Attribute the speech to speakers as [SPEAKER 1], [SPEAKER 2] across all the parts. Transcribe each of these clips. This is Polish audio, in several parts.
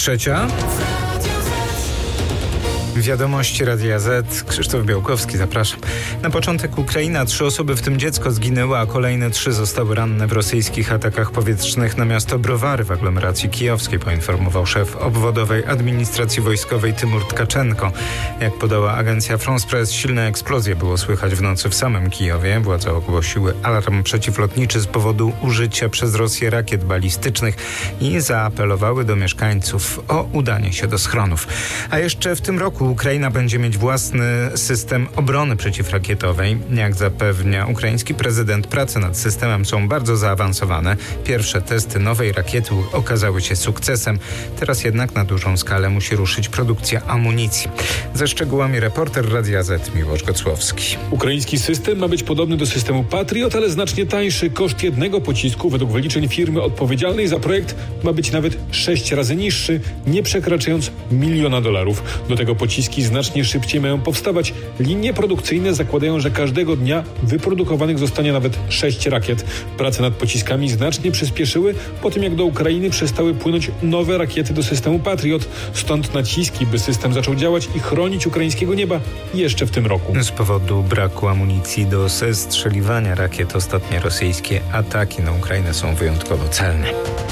[SPEAKER 1] 3:00. Wiadomości Radia Z. Krzysztof Białkowski, zapraszam. Na początek Ukraina. 3 osoby, w tym dziecko, zginęły, a kolejne 3 zostały ranne w rosyjskich atakach powietrznych na miasto Browary w aglomeracji kijowskiej, poinformował szef obwodowej administracji wojskowej Tymur Tkaczenko. Jak podała agencja France Press, silne eksplozje było słychać w nocy w samym Kijowie. Władze ogłosiły alarm przeciwlotniczy z powodu użycia przez Rosję rakiet balistycznych i zaapelowały do mieszkańców o udanie się do schronów. A jeszcze w tym roku Ukraina będzie mieć własny system obrony przeciwrakietowej. Jak zapewnia ukraiński prezydent, prace nad systemem są bardzo zaawansowane. Pierwsze testy nowej rakiety okazały się sukcesem. Teraz jednak na dużą skalę musi ruszyć produkcja amunicji. Ze szczegółami reporter Radia Z Miłosz Gocłowski.
[SPEAKER 2] Ukraiński system ma być podobny do systemu Patriot, ale znacznie tańszy. Koszt jednego pocisku według wyliczeń firmy odpowiedzialnej za projekt ma być nawet 6 razy niższy, nie przekraczając $1 000 000. Do tego pociski znacznie szybciej mają powstawać. Linie produkcyjne zakładają, że każdego dnia wyprodukowanych zostanie nawet 6 rakiet. Prace nad pociskami znacznie przyspieszyły po tym, jak do Ukrainy przestały płynąć nowe rakiety do systemu Patriot. Stąd naciski, by system zaczął działać i chronić ukraińskiego nieba jeszcze w tym roku.
[SPEAKER 1] Z powodu braku amunicji do zestrzeliwania rakiet ostatnie rosyjskie ataki na Ukrainę są wyjątkowo celne.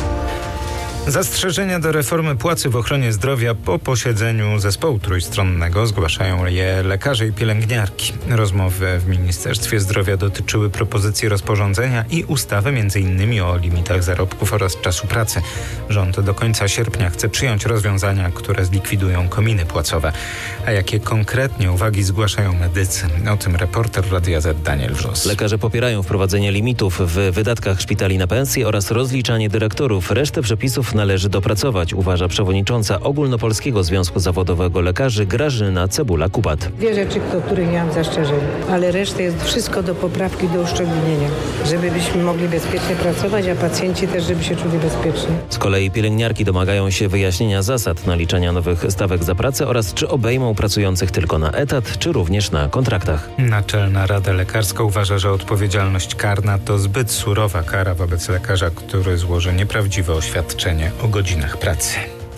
[SPEAKER 1] Zastrzeżenia do reformy płacy w ochronie zdrowia po posiedzeniu zespołu trójstronnego zgłaszają je lekarze i pielęgniarki. Rozmowy w Ministerstwie Zdrowia dotyczyły propozycji rozporządzenia i ustawy m.in. o limitach zarobków oraz czasu pracy. Rząd do końca sierpnia chce przyjąć rozwiązania, które zlikwidują kominy płacowe. A jakie konkretnie uwagi zgłaszają medycy? O tym reporter Radia Z Daniel Wrzos.
[SPEAKER 3] Lekarze popierają wprowadzenie limitów w wydatkach szpitali na pensje oraz rozliczanie dyrektorów. Resztę przepisów należy dopracować, uważa przewodnicząca Ogólnopolskiego Związku Zawodowego Lekarzy Grażyna Cebula-Kubat.
[SPEAKER 4] 2 rzeczy, do których nie mam zastrzeżeń, ale reszta jest wszystko do poprawki, do uszczególnienia, żebyśmy mogli bezpiecznie pracować, a pacjenci też, żeby się czuli bezpiecznie.
[SPEAKER 3] Z kolei pielęgniarki domagają się wyjaśnienia zasad naliczania nowych stawek za pracę oraz czy obejmą pracujących tylko na etat, czy również na kontraktach.
[SPEAKER 1] Naczelna Rada Lekarska uważa, że odpowiedzialność karna to zbyt surowa kara wobec lekarza, który złoży nieprawdziwe oświadczenie o godzinach pracy.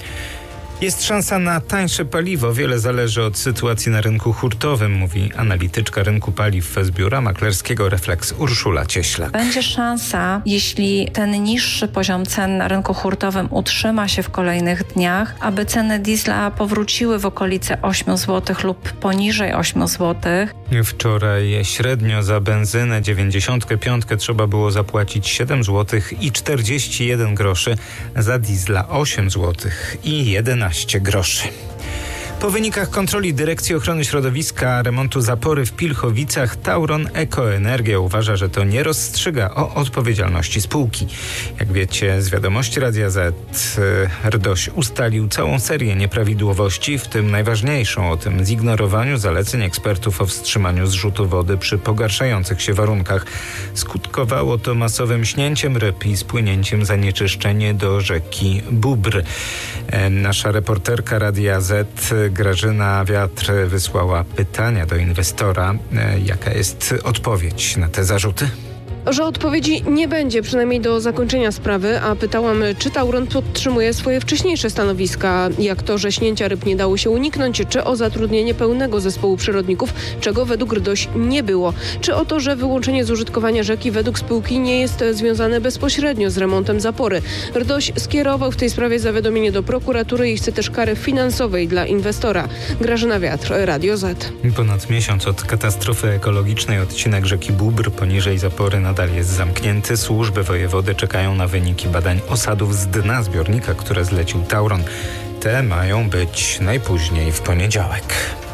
[SPEAKER 1] Jest szansa na tańsze paliwo. Wiele zależy od sytuacji na rynku hurtowym, mówi analityczka rynku paliw z biura maklerskiego Reflex Urszula Cieślak.
[SPEAKER 5] Będzie szansa, jeśli ten niższy poziom cen na rynku hurtowym utrzyma się w kolejnych dniach, aby ceny diesla powróciły w okolice 8 zł lub poniżej 8 zł.
[SPEAKER 1] Wczoraj średnio za benzynę 95 trzeba było zapłacić 7 zł i 41 groszy, za diesla 8 zł i 11 groszy. Po wynikach kontroli Dyrekcji Ochrony Środowiska remontu zapory w Pilchowicach Tauron Ekoenergia uważa, że to nie rozstrzyga o odpowiedzialności spółki. Jak wiecie z wiadomości Radia Z, RDOŚ ustalił całą serię nieprawidłowości, w tym najważniejszą o tym zignorowaniu zaleceń ekspertów o wstrzymaniu zrzutu wody przy pogarszających się warunkach. Skutkowało to masowym śnięciem ryb i spłynięciem zanieczyszczenia do rzeki Bóbr. Nasza reporterka Radia Z Grażyna Wiatr wysłała pytania do inwestora. Jaka jest odpowiedź na te zarzuty?
[SPEAKER 6] Że odpowiedzi nie będzie, przynajmniej do zakończenia sprawy, a pytałam, czy Tauron podtrzymuje swoje wcześniejsze stanowiska, jak to, że śnięcia ryb nie dało się uniknąć, czy o zatrudnienie pełnego zespołu przyrodników, czego według RDOŚ nie było, czy o to, że wyłączenie z użytkowania rzeki według spółki nie jest związane bezpośrednio z remontem zapory. RDOŚ skierował w tej sprawie zawiadomienie do prokuratury i chce też kary finansowej dla inwestora. Grażyna Wiatr, Radio Z.
[SPEAKER 1] Ponad miesiąc od katastrofy ekologicznej odcinek rzeki Bóbr poniżej zapory nadal jest zamknięty. Służby wojewody czekają na wyniki badań osadów z dna zbiornika, które zlecił Tauron. Te mają być najpóźniej w poniedziałek.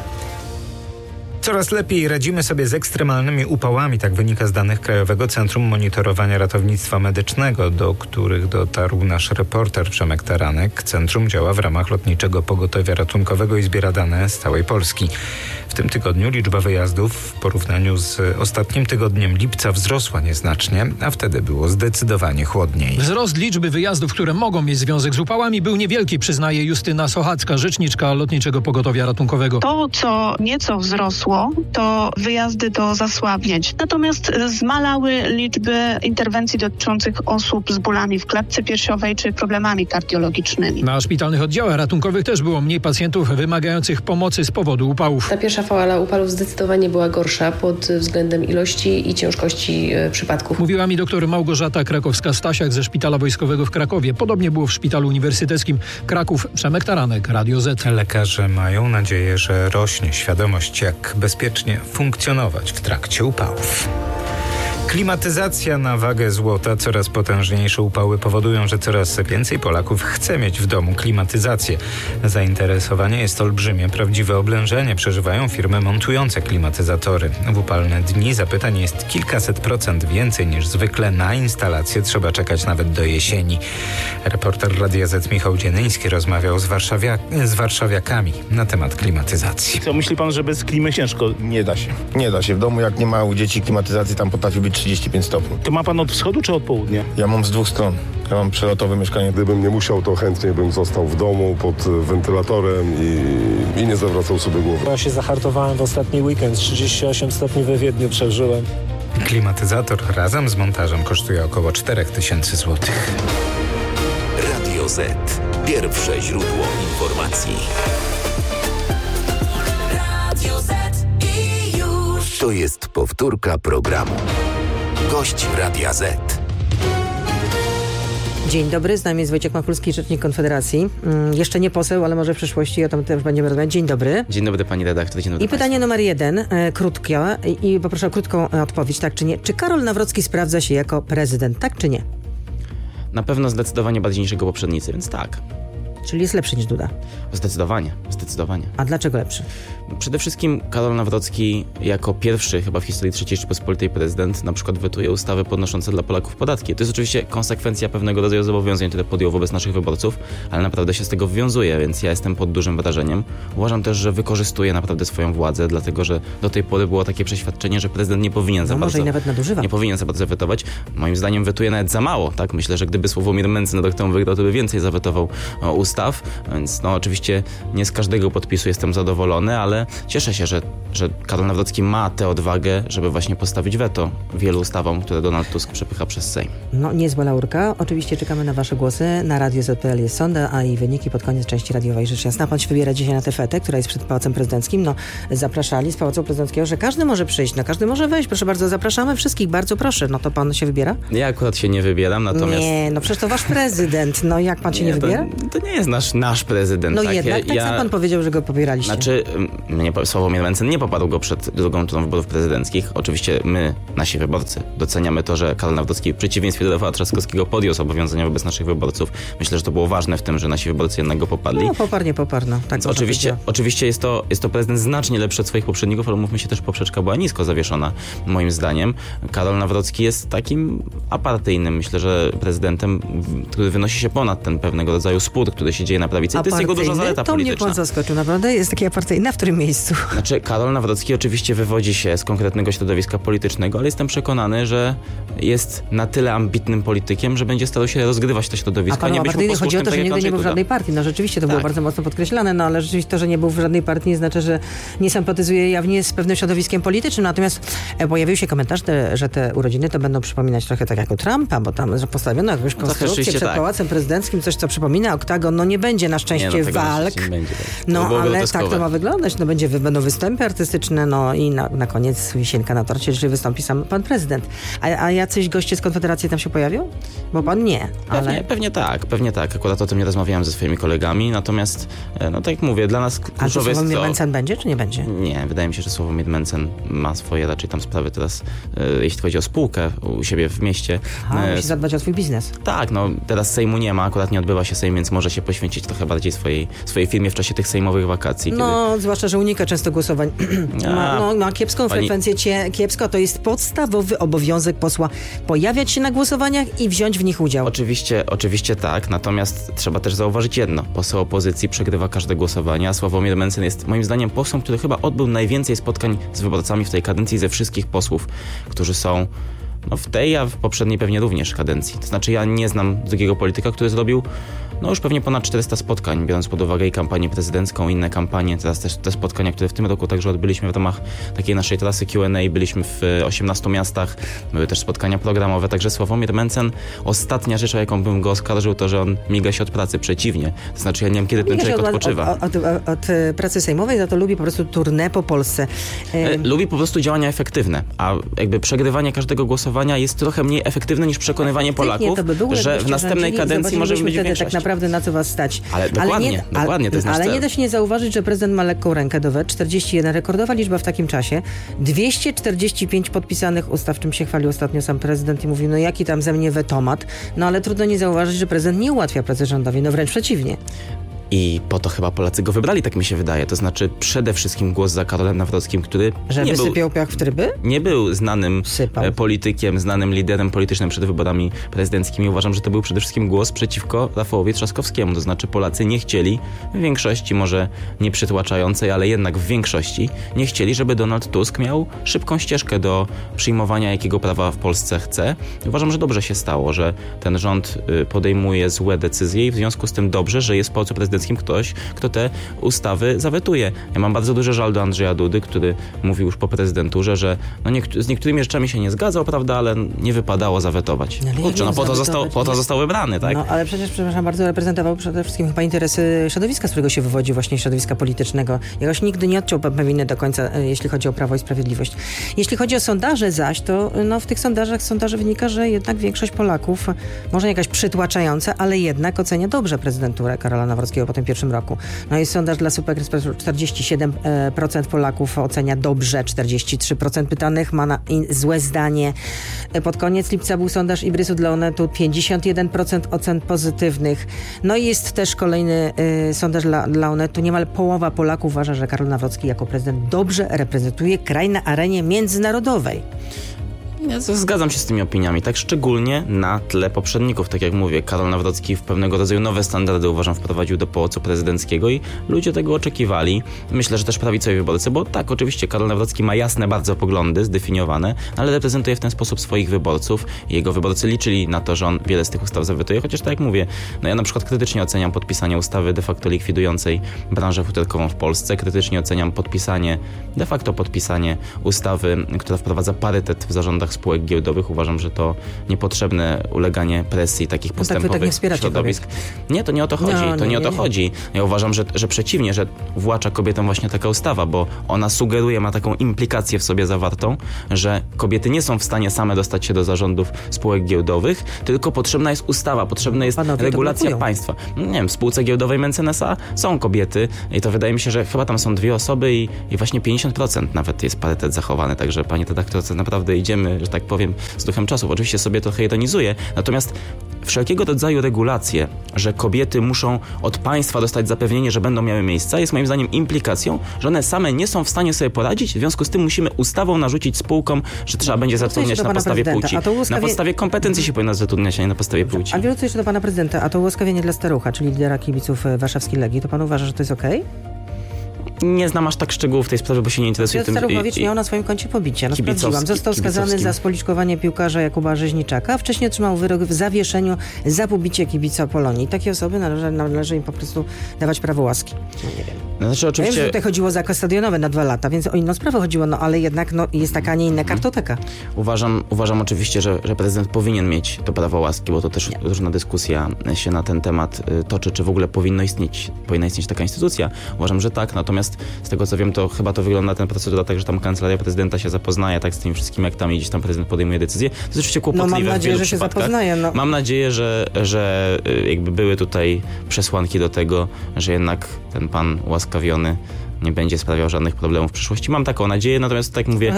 [SPEAKER 1] Coraz lepiej radzimy sobie z ekstremalnymi upałami, tak wynika z danych Krajowego Centrum Monitorowania Ratownictwa Medycznego, do których dotarł nasz reporter Przemek Taranek. Centrum działa w ramach Lotniczego Pogotowia Ratunkowego i zbiera dane z całej Polski. W tym tygodniu liczba wyjazdów w porównaniu z ostatnim tygodniem lipca wzrosła nieznacznie, a wtedy było zdecydowanie chłodniej.
[SPEAKER 7] Wzrost liczby wyjazdów, które mogą mieć związek z upałami, był niewielki, przyznaje Justyna Sochacka, rzeczniczka Lotniczego Pogotowia Ratunkowego.
[SPEAKER 8] To, co nieco wzrosło, rosło, to wyjazdy do zasłabnięć. Natomiast zmalały liczby interwencji dotyczących osób z bólami w klatce piersiowej czy problemami kardiologicznymi.
[SPEAKER 7] Na szpitalnych oddziałach ratunkowych też było mniej pacjentów wymagających pomocy z powodu upałów.
[SPEAKER 9] Ta pierwsza fala upałów zdecydowanie była gorsza pod względem ilości i ciężkości przypadków.
[SPEAKER 7] Mówiła mi dr Małgorzata Krakowska-Stasiak ze Szpitala Wojskowego w Krakowie. Podobnie było w Szpitalu Uniwersyteckim Kraków. Przemek Taranek, Radio Z.
[SPEAKER 1] Lekarze mają nadzieję, że rośnie świadomość, jak bezpiecznie funkcjonować w trakcie upałów. Klimatyzacja na wagę złota, coraz potężniejsze upały powodują, że coraz więcej Polaków chce mieć w domu klimatyzację. Zainteresowanie jest olbrzymie. Prawdziwe oblężenie przeżywają firmy montujące klimatyzatory. W upalne dni zapytań jest kilkaset procent więcej niż zwykle. Na instalację trzeba czekać nawet do jesieni. Reporter Radia Z Michał Dzienyński rozmawiał z warszawiakami na temat klimatyzacji.
[SPEAKER 10] Co myśli pan, że bez klimy ciężko?
[SPEAKER 11] Nie da się. Nie da się. W domu, jak nie ma u dzieci klimatyzacji, tam potrafi być 35 stopni.
[SPEAKER 10] To ma pan od wschodu czy od południa?
[SPEAKER 11] Ja mam z dwóch stron. Ja mam przelotowe mieszkanie.
[SPEAKER 12] Gdybym nie musiał, to chętnie bym został w domu pod wentylatorem i nie zawracał sobie głowy.
[SPEAKER 13] Ja się zahartowałem w ostatni weekend. 38 stopni we Wiedniu przeżyłem.
[SPEAKER 1] Klimatyzator razem z montażem kosztuje około 4000 zł.
[SPEAKER 14] Radio Z. Pierwsze źródło informacji. To jest powtórka programu. Gość Radia Z.
[SPEAKER 15] Dzień dobry, z nami jest Wojciech Machulski, rzecznik Konfederacji. Jeszcze nie poseł, ale może w przyszłości, o tym też będziemy rozmawiać. Dzień dobry.
[SPEAKER 16] Dzień dobry pani redaktor. Dzień dobry.
[SPEAKER 15] I pytanie numer 1, krótkie, i poproszę o krótką odpowiedź, tak czy nie. Czy Karol Nawrocki sprawdza się jako prezydent, tak czy nie?
[SPEAKER 16] Na pewno zdecydowanie bardziej niż jego poprzednicy, więc tak.
[SPEAKER 15] Czyli jest lepszy niż Duda?
[SPEAKER 16] Zdecydowanie.
[SPEAKER 15] A dlaczego lepszy?
[SPEAKER 16] Przede wszystkim Karol Nawrocki jako pierwszy chyba w historii III Rzeczypospolitej prezydent na przykład wetuje ustawy podnoszące dla Polaków podatki. To jest oczywiście konsekwencja pewnego rodzaju zobowiązań, które podjął wobec naszych wyborców, ale naprawdę się z tego wywiązuje, więc ja jestem pod dużym wrażeniem. Uważam też, że wykorzystuje naprawdę swoją władzę, dlatego że do tej pory było takie przeświadczenie, że prezydent nie powinien za bardzo...
[SPEAKER 15] może i nawet nadużywa.
[SPEAKER 16] Nie powinien za bardzo wetować. Moim zdaniem wetuje nawet za mało, tak? Myślę, że gdyby Sławomir Mencen rok temu wygrał, to by więcej zawetował ustaw, więc oczywiście nie z każdego podpisu jestem zadowolony, ale cieszę się, że Karol Nawrocki ma tę odwagę, żeby właśnie postawić weto wielu ustawom, które Donald Tusk przepycha przez Sejm.
[SPEAKER 15] No, niezła laurka. Oczywiście czekamy na wasze głosy. Na Radio Z.pl jest sonda, a i wyniki pod koniec części radiowej. Rzecz jasna. Pan się wybiera dzisiaj na tę fetę, która jest przed Pałacem Prezydenckim. No, zapraszali z Pałacu Prezydenckiego, że każdy może przyjść, każdy może wejść. Proszę bardzo, zapraszamy wszystkich, bardzo proszę. No to pan się wybiera?
[SPEAKER 16] Ja akurat się nie wybieram, natomiast...
[SPEAKER 15] Nie, no przecież to wasz prezydent. No jak pan się nie wybiera?
[SPEAKER 16] To nie jest nasz prezydent.
[SPEAKER 15] No tak? Jednak, tak sam pan powiedział, że go popieraliście.
[SPEAKER 16] Znaczy, Sławomir Mencen nie poparł go przed drugą turą wyborów prezydenckich. Oczywiście my, nasi wyborcy, doceniamy to, że Karol Nawrocki w przeciwieństwie do Rafała Trzaskowskiego podjął zobowiązania wobec naszych wyborców. Myślę, że to było ważne w tym, że nasi wyborcy jednak go poparli.
[SPEAKER 15] No, poparł, no. Tak.
[SPEAKER 16] Oczywiście jest to prezydent znacznie lepszy od swoich poprzedników, ale mówmy się też, poprzeczka była nisko zawieszona, moim zdaniem. Karol Nawrocki jest takim apartyjnym, myślę, że prezydentem, który wynosi się ponad ten pewnego rodzaju spór, który się dzieje na prawicy. To jest jego duża zaleta polityczna.
[SPEAKER 15] To mnie pan zaskoczył, naprawdę? Jest taki apartyjny, w którym miejscu?
[SPEAKER 16] Znaczy, Karol Nawrocki oczywiście wywodzi się z konkretnego środowiska politycznego, ale jestem przekonany, że jest na tyle ambitnym politykiem, że będzie starał się rozgrywać to środowisko.
[SPEAKER 15] A panu chodzi o to, że nigdy nie był w żadnej partii. No rzeczywiście to było bardzo mocno podkreślane, no ale rzeczywiście to, że nie był w żadnej partii, nie znaczy, że nie sympatyzuje jawnie z pewnym środowiskiem politycznym. Natomiast pojawił się komentarz, że te urodziny to będą przypominać trochę tak jak u Trumpa, bo tam postawiono jakąś konstrukcję przed Pałacem Prezydenckim, coś co przypomina oktagon. No nie będzie na szczęście walk. No ale tak to ma wyglądać. No będą występy artystyczne, no i na koniec wisienka na torcie, jeżeli wystąpi sam pan prezydent. A jacyś goście z Konfederacji tam się pojawią? Bo pan nie. Ale...
[SPEAKER 16] Pewnie tak. Akurat o tym nie rozmawiałem ze swoimi kolegami, natomiast no tak jak mówię, dla nas kluczowe jest to...
[SPEAKER 15] A Sławomir Mencen będzie, czy nie będzie?
[SPEAKER 16] Nie, wydaje mi się, że Sławomir Mencen ma swoje raczej tam sprawy teraz, jeśli chodzi o spółkę u siebie w mieście.
[SPEAKER 15] Musi zadbać o swój biznes.
[SPEAKER 16] Tak, no teraz Sejmu nie ma, akurat nie odbywa się Sejm, więc może się poświęcić trochę bardziej swojej firmie w czasie tych sejmowych wakacji.
[SPEAKER 15] No, zwłaszcza, że unika często głosowań. Ma kiepską frekwencję, kiepsko. To jest podstawowy obowiązek posła pojawiać się na głosowaniach i wziąć w nich udział.
[SPEAKER 16] Oczywiście tak, natomiast trzeba też zauważyć jedno. Poseł opozycji przegrywa każde głosowanie, a Sławomir Mencen jest moim zdaniem posłem, który chyba odbył najwięcej spotkań z wyborcami w tej kadencji ze wszystkich posłów, którzy są w tej, a w poprzedniej pewnie również kadencji. To znaczy ja nie znam drugiego polityka, który zrobił no już pewnie ponad 400 spotkań, biorąc pod uwagę i kampanię prezydencką, inne kampanie, teraz też te spotkania, które w tym roku także odbyliśmy w ramach takiej naszej trasy Q&A, byliśmy w 18 miastach, były też spotkania programowe, także Sławomir Mencen, ostatnia rzecz, o jaką bym go oskarżył, to, że on miga się od pracy, przeciwnie. To znaczy, ja nie wiem, kiedy ten człowiek odpoczywa.
[SPEAKER 15] Od pracy sejmowej, za to lubi po prostu tournée po Polsce.
[SPEAKER 16] Lubi po prostu działania efektywne, a jakby przegrywanie każdego głosowania jest trochę mniej efektywne niż przekonywanie Polaków, że w następnej kadencji możemy być w większości.
[SPEAKER 15] Tak naprawdę na co was stać.
[SPEAKER 16] Ale dokładnie, to jest nasz
[SPEAKER 15] Ale
[SPEAKER 16] cel.
[SPEAKER 15] nie da się nie zauważyć, że prezydent ma lekką rękę do 41, rekordowa liczba w takim czasie, 245 podpisanych ustaw, czym się chwalił ostatnio sam prezydent i mówił, no jaki tam ze mnie wetomat, no ale trudno nie zauważyć, że prezydent nie ułatwia pracy rządowi, no wręcz przeciwnie.
[SPEAKER 16] I po to chyba Polacy go wybrali, tak mi się wydaje. To znaczy przede wszystkim głos za Karolem Nawrockim, który
[SPEAKER 15] Żeby sypiał piach w tryby?
[SPEAKER 16] Nie był znanym politykiem, znanym liderem politycznym przed wyborami prezydenckimi. Uważam, że to był przede wszystkim głos przeciwko Rafałowi Trzaskowskiemu. To znaczy Polacy nie chcieli, w większości może nie przytłaczającej, ale jednak w większości, nie chcieli, żeby Donald Tusk miał szybką ścieżkę do przyjmowania, jakiego prawa w Polsce chce. Uważam, że dobrze się stało, że ten rząd podejmuje złe decyzje i w związku z tym dobrze, że jest w Polsce prezydenckim ktoś, kto te ustawy zawetuje. Ja mam bardzo duży żal do Andrzeja Dudy, który mówił już po prezydenturze, że no z niektórymi rzeczami się nie zgadzał, prawda, ale nie wypadało zawetować. Kurczę, no po to został wybrany, tak?
[SPEAKER 15] No ale przecież, przepraszam bardzo, reprezentował przede wszystkim chyba interesy środowiska, z którego się wywodzi, właśnie środowiska politycznego. Jakoś nigdy nie odciął winy do końca, jeśli chodzi o Prawo i Sprawiedliwość. Jeśli chodzi o sondaże zaś, to no, w tych sondaży wynika, że jednak większość Polaków, może nie jakaś przytłaczająca, ale jednak ocenia dobrze prezydenturę Karola Nawrockiego po tym pierwszym roku. No jest sondaż dla Super Expressu, 47% Polaków ocenia dobrze, 43% pytanych ma złe zdanie. Pod koniec lipca był sondaż Ibrysu dla Onetu, 51% ocen pozytywnych. No i jest też kolejny sondaż dla Onetu. Niemal połowa Polaków uważa, że Karol Nawrocki jako prezydent dobrze reprezentuje kraj na arenie międzynarodowej.
[SPEAKER 16] Ja zgadzam się z tymi opiniami, tak szczególnie na tle poprzedników. Tak jak mówię, Karol Nawrocki w pewnego rodzaju nowe standardy, uważam, wprowadził do Pałacu Prezydenckiego i ludzie tego oczekiwali. Myślę, że też prawicowi wyborcy, bo tak, oczywiście Karol Nawrocki ma jasne bardzo poglądy, zdefiniowane, ale reprezentuje w ten sposób swoich wyborców i jego wyborcy liczyli na to, że on wiele z tych ustaw zawetuje, chociaż tak jak mówię, no ja na przykład krytycznie oceniam podpisanie ustawy de facto likwidującej branżę futerkową w Polsce, krytycznie oceniam de facto podpisanie ustawy, która wprowadza parytet w zarządach spółek giełdowych. Uważam, że to niepotrzebne uleganie presji takich postępowych środowisk. Nie, to nie o to chodzi. Nie o to chodzi. Ja uważam, że przeciwnie, że uwłacza kobietom właśnie taka ustawa, bo ona sugeruje, ma taką implikację w sobie zawartą, że kobiety nie są w stanie same dostać się do zarządów spółek giełdowych, tylko potrzebna jest ustawa, potrzebna jest regulacja państwa. Nie wiem, w spółce giełdowej Mencen S.A. są kobiety i to wydaje mi się, że chyba tam są 2 osoby i właśnie 50% nawet jest parytet zachowany, także panie redaktorze, naprawdę idziemy, że tak powiem, z duchem czasów. Oczywiście sobie trochę ironizuję, natomiast wszelkiego rodzaju regulacje, że kobiety muszą od państwa dostać zapewnienie, że będą miały miejsca, jest moim zdaniem implikacją, że one same nie są w stanie sobie poradzić, w związku z tym musimy ustawą narzucić spółkom, że trzeba będzie zatrudniać na podstawie płci. Na podstawie kompetencji się powinno zatrudniać, a nie na podstawie płci.
[SPEAKER 15] A wrócę jeszcze do pana prezydenta, a to ułaskawienie dla Starucha, czyli lidera kibiców warszawskiej Legii, to pan uważa, że to jest okej?
[SPEAKER 16] Nie znam aż tak szczegółów w tej sprawie, bo się nie interesuje tym.
[SPEAKER 15] Staruchowicz miał na swoim koncie pobicie. No sprawdziłam. Został skazany za spoliczkowanie piłkarza Jakuba Rzeźniczaka. Wcześniej otrzymał wyrok w zawieszeniu za pobicie kibica Polonii. Takie osoby należy im po prostu dawać prawo łaski. No nie wiem.
[SPEAKER 16] Znaczy, oczywiście...
[SPEAKER 15] Ja wiem, że tutaj chodziło o zakaz stadionowy na 2 lata, więc o inną sprawę chodziło, no ale jednak jest taka, a nie inna kartoteka.
[SPEAKER 16] Uważam oczywiście, że prezydent powinien mieć to prawo łaski, bo to też różna dyskusja się na ten temat toczy, czy w ogóle powinna istnieć taka instytucja. Uważam, że tak, natomiast z tego co wiem, to chyba to wygląda ten procedura tak, że tam kancelaria prezydenta się zapoznaje tak z tym wszystkim, jak tam gdzieś tam prezydent podejmuje decyzję. To jest oczywiście kłopotliwe
[SPEAKER 15] mam nadzieję,
[SPEAKER 16] w wielu
[SPEAKER 15] że się
[SPEAKER 16] przypadkach.
[SPEAKER 15] Zapoznaje, no.
[SPEAKER 16] Mam nadzieję, że jakby były tutaj przesłanki do tego, że jednak ten pan ułaskawiony nie będzie sprawiał żadnych problemów w przyszłości. Mam taką nadzieję, natomiast tak jak mówię,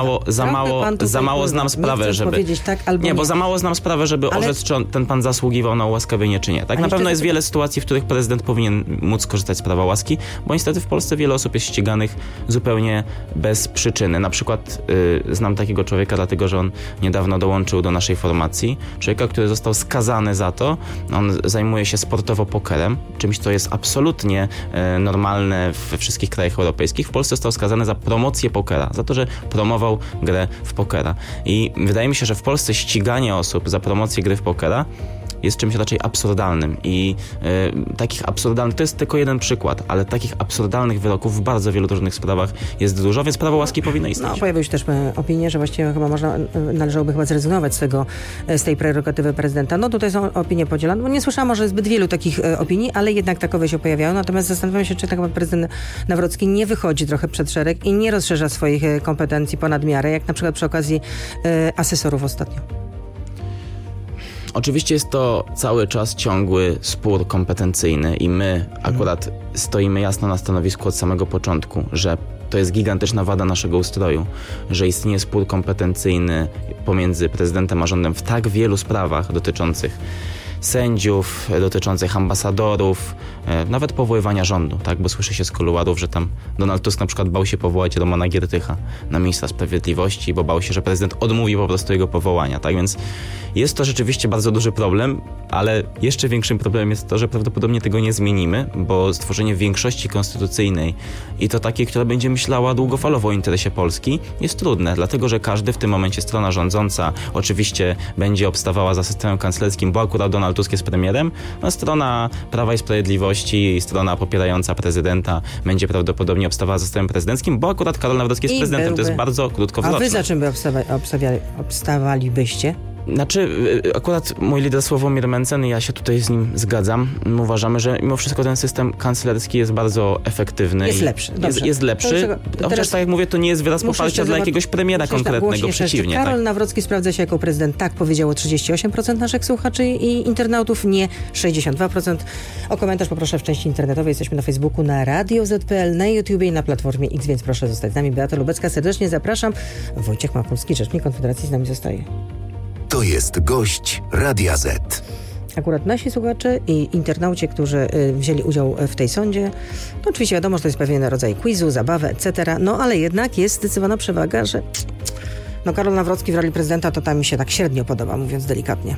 [SPEAKER 16] za mało znam sprawę, żeby...
[SPEAKER 15] Tak, albo
[SPEAKER 16] nie, bo za mało znam sprawę, żeby orzec, czy ten pan zasługiwał na ułaskawienie, czy nie. Tak, na pewno jest wiele sytuacji, w których prezydent powinien móc skorzystać z prawa łaski, bo niestety w Polsce wiele osób jest ściganych zupełnie bez przyczyny. Na przykład znam takiego człowieka, dlatego że on niedawno dołączył do naszej formacji. Człowieka, który został skazany za to. On zajmuje się sportowo pokerem, czymś, co jest absolutnie normalne we wszystkich krajach europejskich. W Polsce został skazany za promocję pokera, za to, że promował grę w pokera. I wydaje mi się, że w Polsce ściganie osób za promocję gry w pokera jest czymś raczej absurdalnym i takich absurdalnych, to jest tylko jeden przykład, ale takich absurdalnych wyroków w bardzo wielu różnych sprawach jest dużo, więc prawo łaski powinno istnieć.
[SPEAKER 15] No, pojawiły się też opinie, że właściwie chyba należałoby zrezygnować z tej prerogatywy prezydenta. No tutaj są opinie podzielone. No, nie słyszałam może zbyt wielu takich opinii, ale jednak takowe się pojawiają. Natomiast zastanawiam się, czy tak prezydent Nawrocki nie wychodzi trochę przed szereg i nie rozszerza swoich kompetencji ponad miarę, jak na przykład przy okazji asesorów ostatnio.
[SPEAKER 16] Oczywiście jest to cały czas ciągły spór kompetencyjny i my akurat stoimy jasno na stanowisku od samego początku, że to jest gigantyczna wada naszego ustroju, że istnieje spór kompetencyjny pomiędzy prezydentem a rządem w tak wielu sprawach dotyczących sędziów, dotyczących ambasadorów, nawet powoływania rządu, tak? Bo słyszy się z kuluarów, że tam Donald Tusk na przykład bał się powołać Romana Giertycha na ministra sprawiedliwości, bo bał się, że prezydent odmówi po prostu jego powołania, tak? Więc jest to rzeczywiście bardzo duży problem, ale jeszcze większym problemem jest to, że prawdopodobnie tego nie zmienimy, bo stworzenie większości konstytucyjnej i to takiej, która będzie myślała długofalowo o interesie Polski, jest trudne, dlatego że każdy w tym momencie strona rządząca oczywiście będzie obstawała za systemem kanclerskim, bo akurat Donald Tusk jest premierem, a strona Prawa i Sprawiedliwości, strona popierająca prezydenta będzie prawdopodobnie obstawała za systemem prezydenckim, bo akurat Karol Nawrocki jest prezydentem. To jest bardzo krótkowzroczne.
[SPEAKER 15] A wy za czym by obstawalibyście?
[SPEAKER 16] Znaczy, akurat mój lider Sławomir Mencen, ja się tutaj z nim zgadzam, uważamy, że mimo wszystko ten system kanclerski jest bardzo efektywny.
[SPEAKER 15] Jest lepszy.
[SPEAKER 16] Jest lepszy, chociaż tak jak mówię, to nie jest wyraz poparcia dla jakiegoś premiera konkretnego, przeciwnie.
[SPEAKER 15] Karol Nawrocki sprawdza się jako prezydent, tak powiedziało 38% naszych słuchaczy i internautów, nie 62%. O komentarz poproszę w części internetowej, jesteśmy na Facebooku, na Radio Z.pl, na YouTubie i na Platformie X, więc proszę zostać z nami. Beata Lubecka, serdecznie zapraszam. Wojciech Mapulski, rzecznik Konfederacji, z nami zostaje.
[SPEAKER 14] To jest gość Radia Z.
[SPEAKER 15] Akurat nasi słuchacze i internauci, którzy wzięli udział w tej sądzie, to oczywiście wiadomo, że to jest pewien rodzaj quizu, zabawy, etc. No ale jednak jest zdecydowana przewaga, że Karol Nawrocki w roli prezydenta to tam mi się tak średnio podoba, mówiąc delikatnie.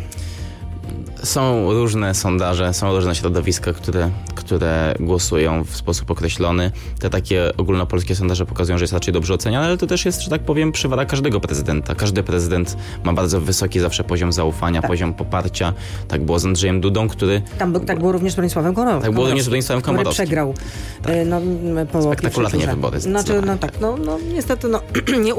[SPEAKER 16] Są różne sondaże, są różne środowiska, które głosują w sposób określony. Te takie ogólnopolskie sondaże pokazują, że jest raczej dobrze oceniany, ale to też jest, że tak powiem, przywara każdego prezydenta. Każdy prezydent ma bardzo wysoki zawsze poziom zaufania, poziom poparcia. Tak było z Andrzejem Dudą, który...
[SPEAKER 15] Tak było również z Bronisławem Komorowskim.
[SPEAKER 16] Tak było również z Bronisławem Komorowskim.
[SPEAKER 15] Który przegrał.
[SPEAKER 16] Tak. Spektakularnie wybory.
[SPEAKER 15] Niestety nie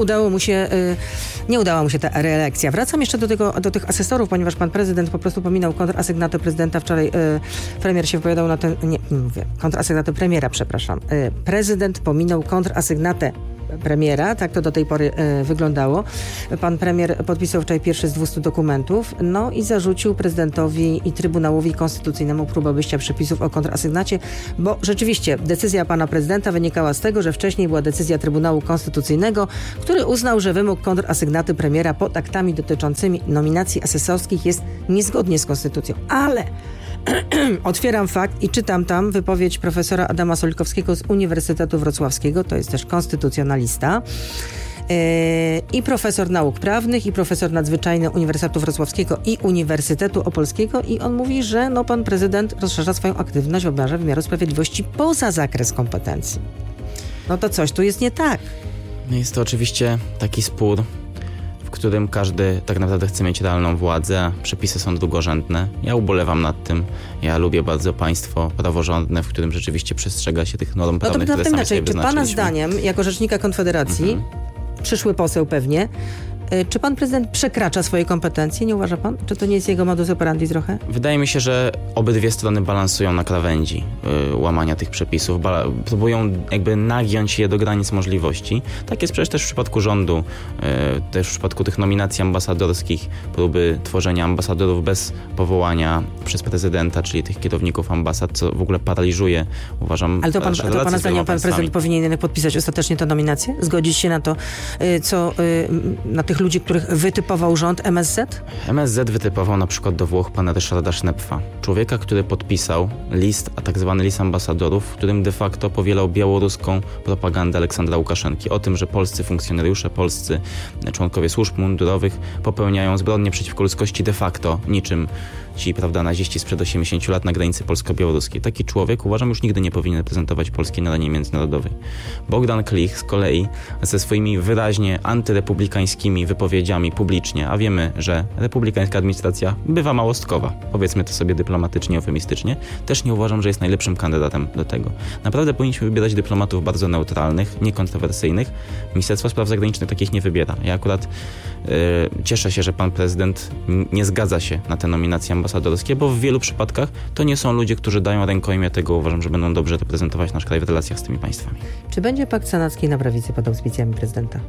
[SPEAKER 15] udała mu się ta reelekcja. Wracam jeszcze do tych asesorów, ponieważ pan prezydent po prostu pominął kontrasygnatę prezydenta. Wczoraj premier się wypowiadał na ten... kontrasygnatę premiera, przepraszam. Prezydent pominął kontrasygnatę premiera, tak to do tej pory wyglądało. Pan premier podpisał wczoraj pierwszy z 200 dokumentów, i zarzucił prezydentowi i Trybunałowi Konstytucyjnemu próbę obejścia przepisów o kontrasygnacie, bo rzeczywiście decyzja pana prezydenta wynikała z tego, że wcześniej była decyzja Trybunału Konstytucyjnego, który uznał, że wymóg kontrasygnaty premiera pod aktami dotyczącymi nominacji asesorskich jest niezgodnie z konstytucją. Ale otwieram fakt i czytam tam wypowiedź profesora Adama Solikowskiego z Uniwersytetu Wrocławskiego, to jest też konstytucjonalista, i profesor nauk prawnych, i profesor nadzwyczajny Uniwersytetu Wrocławskiego i Uniwersytetu Opolskiego, i on mówi, że pan prezydent rozszerza swoją aktywność w obszarze wymiaru sprawiedliwości poza zakres kompetencji. To coś tu jest nie tak.
[SPEAKER 16] Jest to oczywiście taki spór, w którym każdy tak naprawdę chce mieć realną władzę, a przepisy są drugorzędne. Ja ubolewam nad tym. Ja lubię bardzo państwo praworządne, w którym rzeczywiście przestrzega się tych norm prawnych, które sami sobie wyznaczyliśmy.
[SPEAKER 15] Czy pana zdaniem, jako rzecznika Konfederacji, przyszły poseł pewnie, czy pan prezydent przekracza swoje kompetencje? Nie uważa pan? Czy to nie jest jego modus operandi trochę?
[SPEAKER 16] Wydaje mi się, że obydwie strony balansują na krawędzi łamania tych przepisów. Próbują jakby nagiąć je do granic możliwości. Tak jest przecież też w przypadku rządu, też w przypadku tych nominacji ambasadorskich, próby tworzenia ambasadorów bez powołania przez prezydenta, czyli tych kierowników ambasad, co w ogóle paraliżuje, uważam.
[SPEAKER 15] Ale to pana zdaniem pan prezydent powinien jednak podpisać ostatecznie tę nominację? Zgodzić się na to, co na tych ludzi, których wytypował rząd MSZ?
[SPEAKER 16] MSZ wytypował na przykład do Włoch pana Ryszarda Sznepfa. Człowieka, który podpisał list, a tak zwany list ambasadorów, w którym de facto powielał białoruską propagandę Aleksandra Łukaszenki. O tym, że polscy funkcjonariusze, polscy członkowie służb mundurowych popełniają zbrodnie przeciwko ludzkości de facto, niczym ci, prawda, naziści sprzed 80 lat na granicy polsko-białoruskiej. Taki człowiek, uważam, już nigdy nie powinien reprezentować Polski na arenie międzynarodowej. Bogdan Klich z kolei ze swoimi wyraźnie antyrepublikańskimi wypowiedziami publicznie, a wiemy, że republikańska administracja bywa małostkowa, powiedzmy to sobie dyplomatycznie, eufemistycznie, też nie uważam, że jest najlepszym kandydatem do tego. Naprawdę powinniśmy wybierać dyplomatów bardzo neutralnych, niekontrowersyjnych. Ministerstwo Spraw Zagranicznych takich nie wybiera. Ja akurat cieszę się, że pan prezydent nie zgadza się na te nominacje ambasadorskie, bo w wielu przypadkach to nie są ludzie, którzy dają rękojmię tego. Uważam, że będą dobrze reprezentować nasz kraj w relacjach z tymi państwami.
[SPEAKER 15] Czy będzie pakt senacki na prawicy pod auspicjami prezydenta?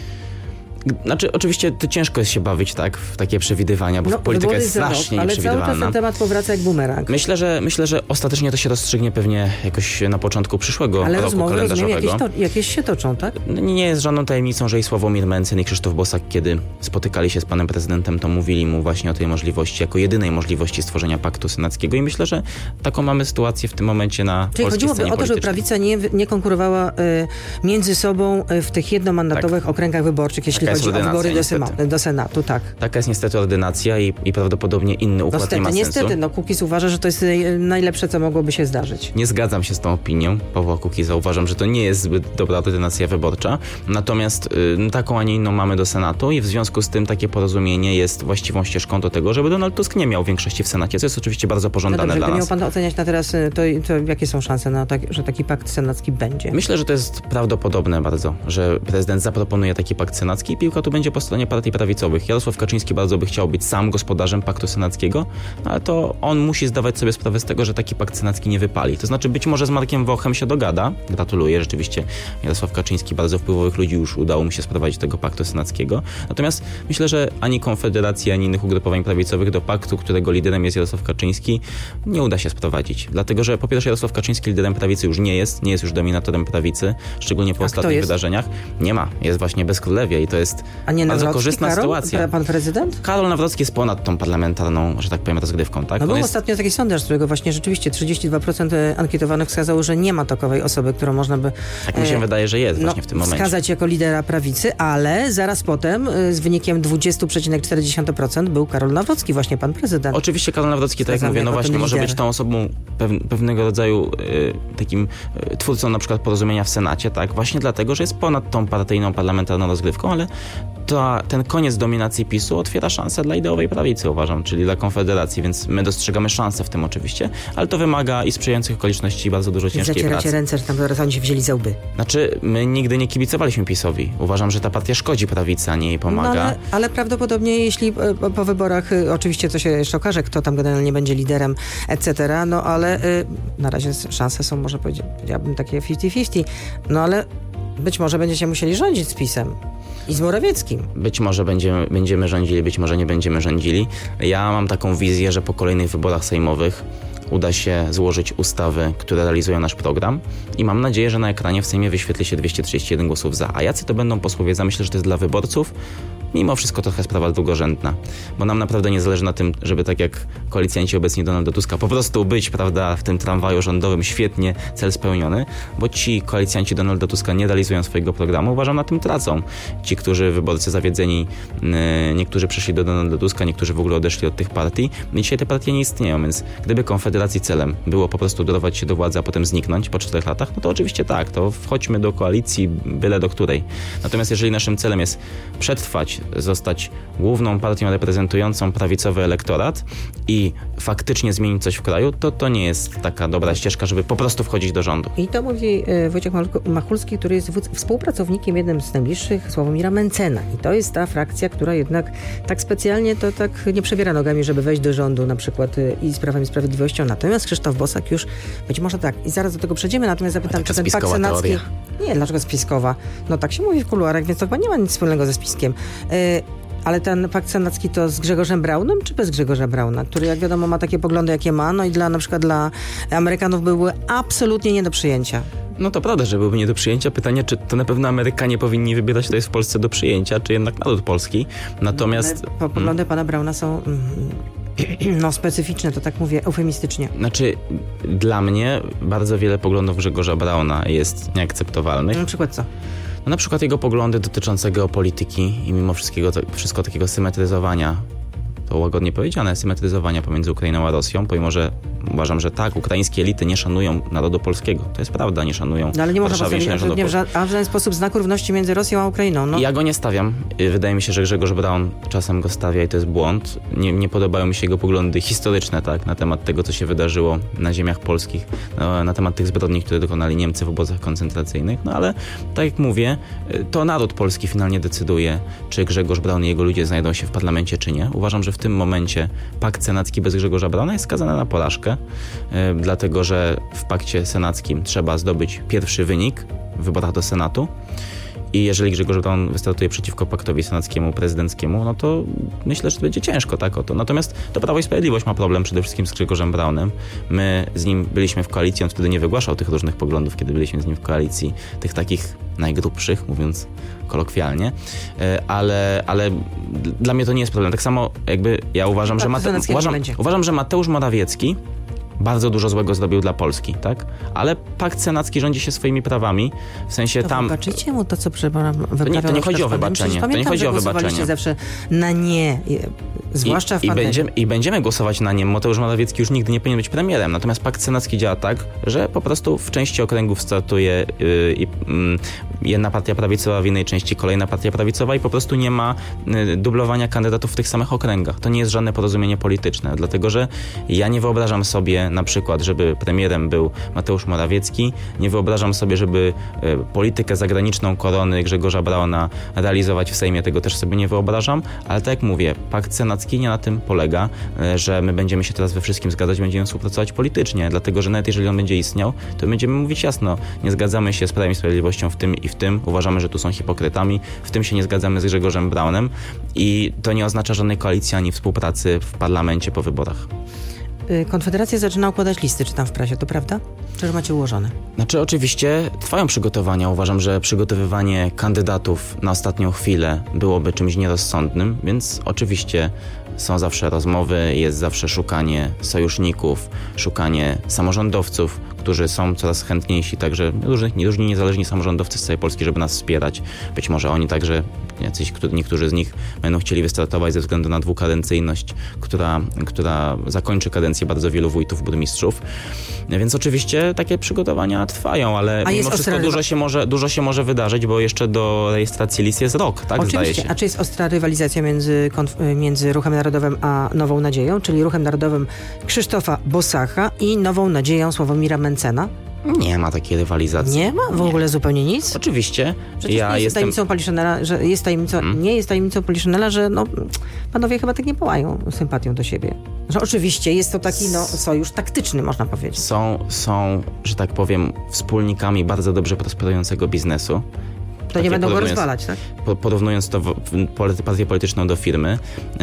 [SPEAKER 16] Znaczy, oczywiście to ciężko jest się bawić tak w takie przewidywania, bo polityka jest strasznie nieprzewidywalna.
[SPEAKER 15] Ale cały czas ten temat powraca jak bumerang.
[SPEAKER 16] Myślę, że ostatecznie to się rozstrzygnie pewnie jakoś na początku przyszłego roku kalendarzowego.
[SPEAKER 15] Ale jakieś się toczą, tak?
[SPEAKER 16] Nie jest żadną tajemnicą, że i Sławomir Mencen, i Krzysztof Bosak, kiedy spotykali się z panem prezydentem, to mówili mu właśnie o tej możliwości, jako jedynej możliwości stworzenia paktu senackiego i myślę, że taką mamy sytuację w tym momencie na polskiej scenie politycznej.
[SPEAKER 15] Chodziłoby o to, żeby prawica nie konkurowała między sobą w tych jednomandatowych okręgach wyborczych, jeśli chodzi o wybory do Senatu, tak.
[SPEAKER 16] Taka jest niestety ordynacja i prawdopodobnie inny układ nie ma sensu.
[SPEAKER 15] Niestety, Kukiz uważa, że to jest najlepsze, co mogłoby się zdarzyć.
[SPEAKER 16] Nie zgadzam się z tą opinią Pawła Kukiza. Uważam, że to nie jest zbyt dobra ordynacja wyborcza. Natomiast taką, a nie inną mamy do Senatu i w związku z tym takie porozumienie jest właściwą ścieżką do tego, żeby Donald Tusk nie miał większości w Senacie, co jest oczywiście bardzo pożądane dla nas.
[SPEAKER 15] Miał pan oceniać na teraz, to jakie są szanse na że taki pakt senacki będzie?
[SPEAKER 16] Myślę, że to jest prawdopodobne bardzo, że prezydent zaproponuje taki pakt senacki i piłka tu będzie po stronie partii prawicowych. Jarosław Kaczyński bardzo by chciał być sam gospodarzem paktu senackiego, ale to on musi zdawać sobie sprawę z tego, że taki pakt senacki nie wypali. To znaczy być może z Markiem Wochem się dogada. Gratuluję, rzeczywiście Jarosław Kaczyński, bardzo wpływowych ludzi już udało mu się sprowadzić do tego paktu senackiego. Natomiast myślę, że ani Konfederacji, ani innych ugrupowań prawicowych do paktu, którego liderem jest Jarosław Kaczyński, nie uda się sprowadzić. Dlatego, że po pierwsze Jarosław Kaczyński liderem prawicy już nie jest już dominatorem prawicy, szczególnie po ostatnich wydarzeniach. Nie ma. Jest właśnie bezkrólewia i to jest bardzo korzystna sytuacja.
[SPEAKER 15] Pan prezydent?
[SPEAKER 16] Karol Nawrocki jest ponad tą parlamentarną, że tak powiem, rozgrywką, tak?
[SPEAKER 15] No był ostatnio taki sondaż, z którego właśnie rzeczywiście 32% ankietowanych wskazało, że nie ma takowej osoby, którą można by...
[SPEAKER 16] Tak mi się wydaje, że jest właśnie w tym momencie.
[SPEAKER 15] Wskazać jako lidera prawicy, ale zaraz potem z wynikiem 20,4% był Karol Nawrocki, właśnie pan prezydent.
[SPEAKER 16] Oczywiście Karol Nawrocki, tak jak mówię, no właśnie może być tą osobą pewnego rodzaju takim twórcą na przykład porozumienia w Senacie, tak? Właśnie dlatego, że jest ponad tą partyjną parlamentarną rozgrywką, ale ten koniec dominacji PiS-u otwiera szansę dla ideowej prawicy, uważam, czyli dla Konfederacji, więc my dostrzegamy szansę w tym oczywiście, ale to wymaga i sprzyjających okoliczności i bardzo dużo ciężkiej pracy.
[SPEAKER 15] Zacieracie ręce, że tam zaraz oni się wzięli za łby.
[SPEAKER 16] Znaczy, my nigdy nie kibicowaliśmy PiS-owi. Uważam, że ta partia szkodzi prawicy, a nie jej pomaga.
[SPEAKER 15] No, ale prawdopodobnie, jeśli po wyborach, oczywiście to się jeszcze okaże, kto tam generalnie będzie liderem, etc., no ale na razie szanse są, może powiedziałabym, takie 50-50, no ale być może będziecie musieli rządzić z PiS-em. I z Morawieckim.
[SPEAKER 16] Być może będziemy rządzili, być może nie będziemy rządzili. Ja mam taką wizję, że po kolejnych wyborach sejmowych uda się złożyć ustawy, które realizują nasz program i mam nadzieję, że na ekranie w Sejmie wyświetli się 231 głosów za. A jacy to będą posłowie za? Myślę, że to jest dla wyborców mimo wszystko trochę sprawa drugorzędna, bo nam naprawdę nie zależy na tym, żeby tak jak koalicjanci obecni Donalda Tuska po prostu być, prawda, w tym tramwaju rządowym, świetnie, cel spełniony, bo ci koalicjanci Donalda Tuska nie realizują swojego programu, uważam, na tym tracą. Ci, którzy wyborcy zawiedzeni, niektórzy przyszli do Donalda Tuska, niektórzy w ogóle odeszli od tych partii i dzisiaj te partie nie istnieją, więc gdyby Konfederacji celem było po prostu dorwać się do władzy, a potem zniknąć po 4 latach, no to oczywiście tak, to wchodźmy do koalicji, byle do której. Natomiast jeżeli naszym celem jest przetrwać, zostać główną partią reprezentującą prawicowy elektorat i faktycznie zmienić coś w kraju, to nie jest taka dobra ścieżka, żeby po prostu wchodzić do rządu.
[SPEAKER 15] I to mówi Wojciech Machulski, który jest współpracownikiem jednym z najbliższych Sławomira Mencena. I to jest ta frakcja, która jednak tak specjalnie to tak nie przebiera nogami, żeby wejść do rządu na przykład i z Prawem i Sprawiedliwością. Natomiast Krzysztof Bosak już być może tak. I zaraz do tego przejdziemy, natomiast zapytam, czy ten pakt senacki... Teoria. Nie, dlaczego spiskowa? No tak się mówi w kuluarach, więc to chyba nie ma nic wspólnego ze spiskiem. Ale ten pakt senacki to z Grzegorzem Braunem, czy bez Grzegorza Brauna, który jak wiadomo ma takie poglądy, jakie ma, no i na przykład dla Amerykanów były absolutnie nie do przyjęcia.
[SPEAKER 16] No to prawda, że byłby nie do przyjęcia. Pytanie, czy to na pewno Amerykanie powinni wybierać, kto jest w Polsce do przyjęcia, czy jednak naród polski. Natomiast...
[SPEAKER 15] Poglądy pana Brauna są... specyficzne, to tak mówię, eufemistycznie.
[SPEAKER 16] Znaczy, dla mnie bardzo wiele poglądów Grzegorza Brauna jest nieakceptowalnych.
[SPEAKER 15] Na przykład co?
[SPEAKER 16] No, na przykład jego poglądy dotyczące geopolityki i mimo wszystko takiego symetryzowania to łagodnie powiedziane, symetryzowania pomiędzy Ukrainą a Rosją, pomimo że uważam, że tak, ukraińskie elity nie szanują narodu polskiego. To jest prawda, nie szanują.
[SPEAKER 15] No ale nie można
[SPEAKER 16] Warszawie,
[SPEAKER 15] postawić w żaden sposób znaku równości między Rosją a Ukrainą. No.
[SPEAKER 16] Ja go nie stawiam. Wydaje mi się, że Grzegorz Braun czasem go stawia i to jest błąd. Nie podobają mi się jego poglądy historyczne, tak, na temat tego, co się wydarzyło na ziemiach polskich, na temat tych zbrodni, które dokonali Niemcy w obozach koncentracyjnych. No ale tak jak mówię, to naród polski finalnie decyduje, czy Grzegorz Braun i jego ludzie znajdą się w parlamencie, czy nie. Uważam, że w tym momencie pakt senacki bez Grzegorza Brauna jest skazany na porażkę, dlatego że w pakcie senackim trzeba zdobyć pierwszy wynik w wyborach do Senatu. I jeżeli Grzegorz Braun wystartuje przeciwko paktowi senackiemu, prezydenckiemu, no to myślę, że to będzie ciężko, tak o to. Natomiast to Prawo i Sprawiedliwość ma problem przede wszystkim z Grzegorzem Braunem. My z nim byliśmy w koalicji, on wtedy nie wygłaszał tych różnych poglądów, kiedy byliśmy z nim w koalicji, tych takich najgrubszych, mówiąc kolokwialnie, ale dla mnie to nie jest problem. Tak samo jakby ja uważam, że Mateusz Morawiecki bardzo dużo złego zrobił dla Polski, tak? Ale pakt senacki rządzi się swoimi prawami, w sensie
[SPEAKER 15] to
[SPEAKER 16] tam...
[SPEAKER 15] Wybaczycie mu to, co wyprawiał?
[SPEAKER 16] To nie chodzi o wybaczenie.
[SPEAKER 15] To nie chodzi o wybaczenie. Zawsze na nie, zwłaszcza w pandemii.
[SPEAKER 16] I będziemy głosować na nie. Mateusz Morawiecki już nigdy nie powinien być premierem. Natomiast pakt senacki działa tak, że po prostu w części okręgów startuje jedna partia prawicowa, w innej części kolejna partia prawicowa i po prostu nie ma dublowania kandydatów w tych samych okręgach. To nie jest żadne porozumienie polityczne, dlatego że ja nie wyobrażam sobie na przykład, żeby premierem był Mateusz Morawiecki. Nie wyobrażam sobie, żeby politykę zagraniczną korony Grzegorza Brauna realizować w Sejmie. Tego też sobie nie wyobrażam, ale tak jak mówię, pakt senacki nie na tym polega, że my będziemy się teraz we wszystkim zgadzać, będziemy współpracować politycznie, dlatego że nawet jeżeli on będzie istniał, to będziemy mówić jasno, nie zgadzamy się z Prawem i Sprawiedliwością w tym i w tym, uważamy, że tu są hipokrytami, w tym się nie zgadzamy z Grzegorzem Braunem i to nie oznacza żadnej koalicji ani współpracy w parlamencie po wyborach.
[SPEAKER 15] Konfederacja zaczyna układać listy, czytam w prasie, to prawda? Czy już macie ułożone?
[SPEAKER 16] Znaczy oczywiście trwają przygotowania. Uważam, że przygotowywanie kandydatów na ostatnią chwilę byłoby czymś nierozsądnym, więc oczywiście są zawsze rozmowy, jest zawsze szukanie sojuszników, szukanie samorządowców, którzy są coraz chętniejsi, także różni niezależni samorządowcy z całej Polski, żeby nas wspierać. Być może oni także, niektórzy z nich będą chcieli wystartować ze względu na dwukadencyjność, która zakończy kadencję bardzo wielu wójtów, burmistrzów. Więc oczywiście takie przygotowania trwają, ale mimo wszystko dużo się może wydarzyć, bo jeszcze do rejestracji list jest rok, tak?
[SPEAKER 15] Oczywiście.
[SPEAKER 16] Zdaje się.
[SPEAKER 15] A czy jest ostra rywalizacja między Ruchem Narodowym a Nową Nadzieją, czyli Ruchem Narodowym Krzysztofa Bosacha i Nową Nadzieją Sławomira Mencena?
[SPEAKER 16] Nie ma takiej rywalizacji.
[SPEAKER 15] Nie ma? W ogóle zupełnie nic?
[SPEAKER 16] Oczywiście.
[SPEAKER 15] Przecież nie jest tajemnicą Poliszynela, że nie jest tajemnicą Poliszynela, że panowie chyba tak nie płają sympatią do siebie. Że oczywiście jest to taki sojusz taktyczny, można powiedzieć.
[SPEAKER 16] Są, że tak powiem, wspólnikami bardzo dobrze prosperującego biznesu.
[SPEAKER 15] To nie będą go rozwalać, tak?
[SPEAKER 16] Porównując to partię polityczną do firmy,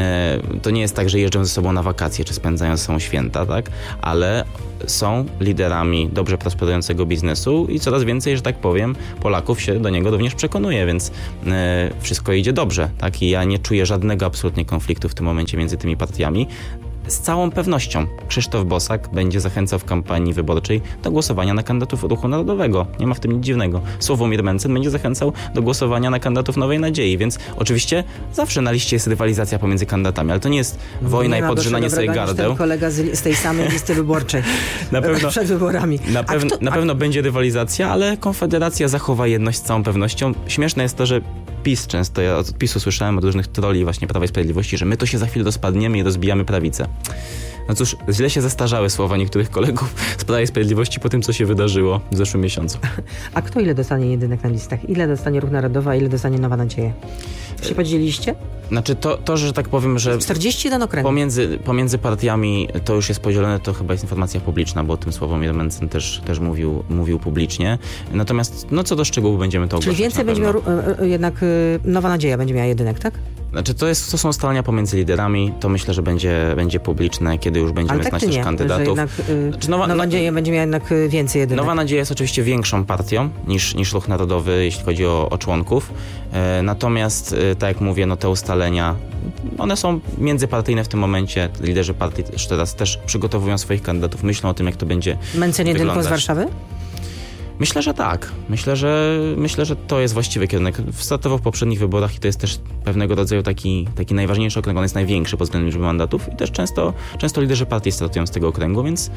[SPEAKER 16] to nie jest tak, że jeżdżą ze sobą na wakacje, czy spędzają ze sobą święta, tak? Ale są liderami dobrze prosperującego biznesu i coraz więcej, że tak powiem, Polaków się do niego również przekonuje, więc wszystko idzie dobrze, tak? I ja nie czuję żadnego absolutnie konfliktu w tym momencie między tymi partiami. Z całą pewnością Krzysztof Bosak będzie zachęcał w kampanii wyborczej do głosowania na kandydatów Ruchu Narodowego. Nie ma w tym nic dziwnego. Sławomir Mencen będzie zachęcał do głosowania na kandydatów Nowej Nadziei, więc oczywiście zawsze na liście jest rywalizacja pomiędzy kandydatami, ale to nie jest wojna i podrzynanie sobie gardeł.
[SPEAKER 15] Ten kolega z tej samej listy wyborczej przed wyborami.
[SPEAKER 16] Na pewno będzie rywalizacja, ale Konfederacja zachowa jedność z całą pewnością. Śmieszne jest to, że PiS często, ja od PiS-u słyszałem od różnych trolli właśnie Prawa i Sprawiedliwości, że my to się za chwilę rozpadniemy i rozbijamy prawicę. No cóż, źle się zastarzały słowa niektórych kolegów z Prawa i Sprawiedliwości po tym, co się wydarzyło w zeszłym miesiącu.
[SPEAKER 15] A kto ile dostanie jedynek na listach? Ile dostanie Ruch Narodowy, a ile dostanie Nowa Nadzieja? Się podzieliliście?
[SPEAKER 16] Znaczy to, że tak powiem, że
[SPEAKER 15] 41 okręgów.
[SPEAKER 16] Pomiędzy partiami to już jest podzielone, to chyba jest informacja publiczna, bo o tym Sławomir Mencen też mówił publicznie. Natomiast co do szczegółów będziemy to ogłaszać.
[SPEAKER 15] Czyli więcej będzie miał jednak Nowa Nadzieja będzie miała jedynek, tak?
[SPEAKER 16] Znaczy to są ustalenia pomiędzy liderami, to myślę, że będzie publiczne, kiedy już będziemy znać też kandydatów.
[SPEAKER 15] Nowa Nadzieja będzie miała jednak więcej jedynek.
[SPEAKER 16] Nowa Nadzieja jest oczywiście większą partią niż Ruch Narodowy, jeśli chodzi o członków. Natomiast, tak jak mówię, te ustalenia, one są międzypartyjne w tym momencie. Liderzy partii teraz też przygotowują swoich kandydatów, myślą o tym, jak to będzie
[SPEAKER 15] Mencen jedynką z Warszawy?
[SPEAKER 16] Myślę, że tak. Myślę, że to jest właściwy kierunek. Startował w poprzednich wyborach i to jest też pewnego rodzaju taki najważniejszy okręg. On jest największy pod względem liczby mandatów i też często liderzy partii startują z tego okręgu, więc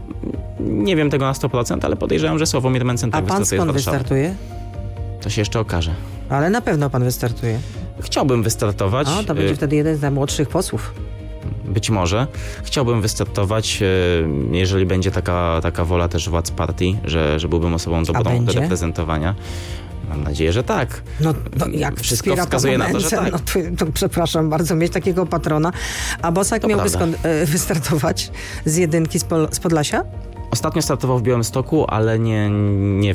[SPEAKER 16] nie wiem tego na 100%, ale podejrzewam, że Sławomir Mencen tak wystartuje z Warszawy.
[SPEAKER 15] A pan skąd wystartuje?
[SPEAKER 16] To się jeszcze okaże.
[SPEAKER 15] Ale na pewno pan wystartuje.
[SPEAKER 16] Chciałbym wystartować.
[SPEAKER 15] To będzie wtedy jeden z najmłodszych posłów.
[SPEAKER 16] Być może. Chciałbym wystartować, jeżeli będzie taka wola też władz partii, że byłbym osobą dobrą do reprezentowania. Mam nadzieję, że tak.
[SPEAKER 15] No jak
[SPEAKER 16] wszystko wskazuje na to, że tak.
[SPEAKER 15] To przepraszam bardzo, mieć takiego patrona. A Bosak miałby wystartować z jedynki z Podlasia?
[SPEAKER 16] Ostatnio startował w Białymstoku, ale nie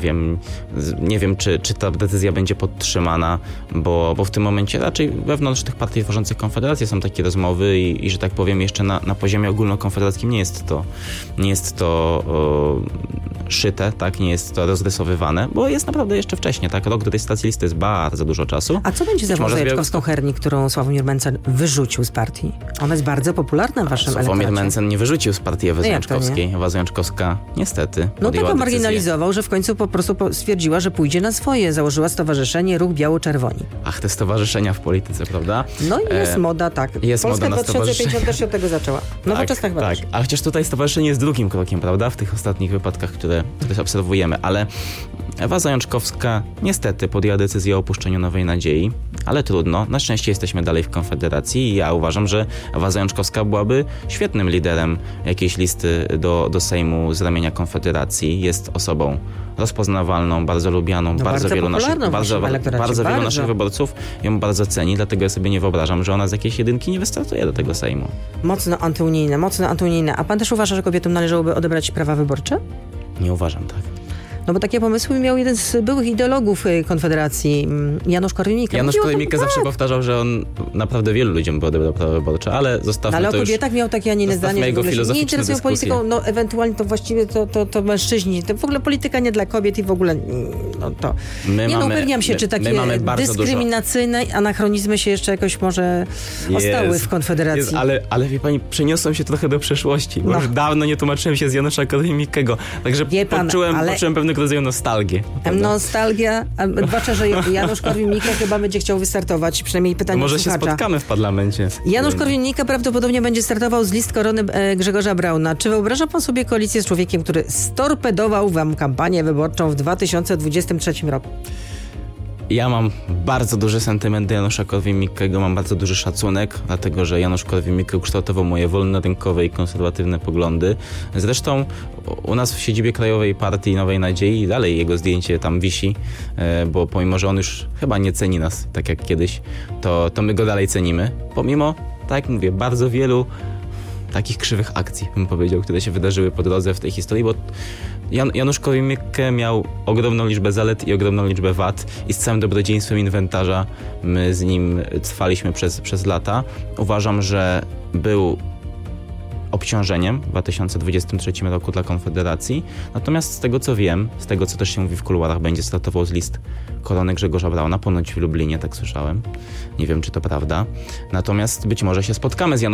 [SPEAKER 16] wiem, czy ta decyzja będzie podtrzymana, bo w tym momencie raczej wewnątrz tych partii tworzących Konfederację są takie rozmowy i że tak powiem jeszcze na poziomie ogólnokonfederackim nie jest to szyte, tak, nie jest to rozrysowywane, bo jest naprawdę jeszcze wcześnie, tak, rok do tej stacji listy jest bardzo dużo czasu.
[SPEAKER 15] A co będzie za Jaczkowską-Hernik, którą Sławomir Mencen wyrzucił z partii? Ona jest bardzo popularna w waszym elektoracie.
[SPEAKER 16] Sławomir Mencen nie wyrzucił z partii Ewy Zajączkowskiej. Ewa Zajączkowska niestety
[SPEAKER 15] tak marginalizował, że w końcu po prostu stwierdziła, że pójdzie na swoje. Założyła stowarzyszenie Ruch Biało-Czerwoni.
[SPEAKER 16] Ach, te stowarzyszenia w polityce, prawda?
[SPEAKER 15] No i jest moda, tak.
[SPEAKER 16] Jest
[SPEAKER 15] Polska
[SPEAKER 16] moda na
[SPEAKER 15] 2050 też się od tego zaczęła. Nowoczesna chyba też.
[SPEAKER 16] A chociaż tutaj stowarzyszenie jest drugim krokiem, prawda? W tych ostatnich wypadkach, które obserwujemy, ale Ewa Zajączkowska niestety podjęła decyzję o opuszczeniu Nowej Nadziei, ale trudno. Na szczęście jesteśmy dalej w Konfederacji i ja uważam, że Ewa Zajączkowska byłaby świetnym liderem jakiejś listy do Sejmu z ramienia Konfederacji. Jest osobą rozpoznawalną, bardzo lubianą, bardzo wielu naszych wyborców ją bardzo ceni, dlatego ja sobie nie wyobrażam, że ona z jakiejś jedynki nie wystartuje do tego Sejmu.
[SPEAKER 15] Mocno antyunijne. A pan też uważa, że kobietom należałoby odebrać prawa wyborcze?
[SPEAKER 16] Nie uważam, tak.
[SPEAKER 15] No bo takie pomysły miał jeden z byłych ideologów Konfederacji, Janusz Korwin-Mikke.
[SPEAKER 16] Janusz Korwin-Mikke zawsze powtarzał, że on naprawdę wielu ludziom by odebrał prawa wyborcze, ale zostawmy
[SPEAKER 15] to
[SPEAKER 16] już...
[SPEAKER 15] Ale o kobietach miał takie, a nie inne zdanie, że w ogóle się nie interesują polityką, no ewentualnie to właściwie to mężczyźni. To w ogóle polityka nie dla kobiet i w ogóle to... upewniam się, czy takie dyskryminacyjne anachronizmy się jeszcze jakoś może ostały w Konfederacji.
[SPEAKER 16] Ale wie pani, przeniosłem się trochę do przeszłości, bo już dawno nie tłumaczyłem się z Janusza Korwin-Mikkego, także poczułem pewnego rodzaju nostalgię.
[SPEAKER 15] Nostalgia, zwłaszcza, że Janusz Korwin-Mikke chyba będzie chciał wystartować, przynajmniej pytanie
[SPEAKER 16] może
[SPEAKER 15] słuchacza.
[SPEAKER 16] Może się spotkamy w parlamencie.
[SPEAKER 15] Janusz Korwin-Mikke prawdopodobnie będzie startował z list Korony Grzegorza Brauna. Czy wyobraża pan sobie koalicję z człowiekiem, który storpedował wam kampanię wyborczą w 2023 roku?
[SPEAKER 16] Ja mam bardzo duży sentyment do Janusza Korwin-Mikkego, mam bardzo duży szacunek, dlatego że Janusz Korwin-Mikke ukształtował moje wolnorynkowe i konserwatywne poglądy. Zresztą u nas w siedzibie Krajowej Partii Nowej Nadziei dalej jego zdjęcie tam wisi, bo pomimo, że on już chyba nie ceni nas tak jak kiedyś, to my go dalej cenimy. Pomimo, tak jak mówię, bardzo wielu takich krzywych akcji, bym powiedział, które się wydarzyły po drodze w tej historii, bo Janusz Korwin-Mikke miał ogromną liczbę zalet i ogromną liczbę wad i z całym dobrodziejstwem inwentarza my z nim trwaliśmy przez lata. Uważam, że był obciążeniem w 2023 roku dla Konfederacji. Natomiast z tego co wiem, z tego co też się mówi w kuluarach, będzie startował z list Korony Grzegorza Brauna, ponoć w Lublinie, tak słyszałem. Nie wiem, czy to prawda. Natomiast być może się spotkamy z Januszem